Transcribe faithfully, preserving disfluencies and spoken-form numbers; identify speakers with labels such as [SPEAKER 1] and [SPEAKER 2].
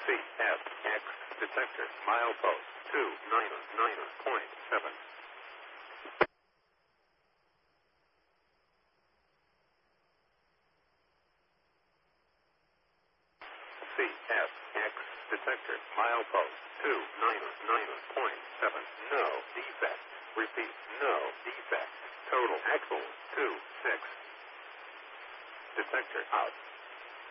[SPEAKER 1] C F X detector milepost two nine nine point seven. C F X detector milepost two nine nine point seven. No defect. Repeat, no defect. Total axle two six. Detector out.